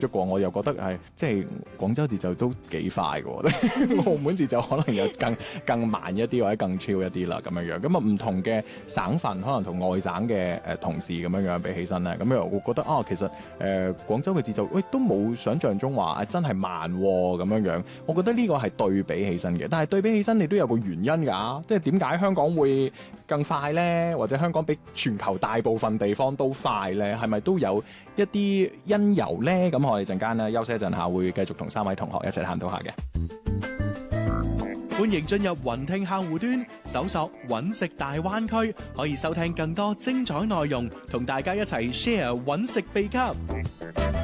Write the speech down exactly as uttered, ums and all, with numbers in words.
不過我又覺得係即係廣州節奏都幾快嘅，澳門節奏可能又更更慢一啲或者更超一啲啦咁樣樣。咁啊唔同嘅省份可能同外省嘅誒同事咁樣樣比起身咧，咁又會覺得啊其實誒、呃、廣州嘅節奏喂都冇想象中話真係慢咁樣樣。我覺得呢個係對比起身嘅，但係對比起身你都有個原因㗎，即係點解香港會更快呢？或者香港比全球大部分地方都快呢？係咪都有一啲因由呢？咁我哋陣間咧休息一陣下，會繼續同三位同學一齊探討下嘅。 歡迎進入雲聽客戶端，搜索揾食大灣區，可以收聽更多精彩內容，同大家一齊 share 揾食秘笈。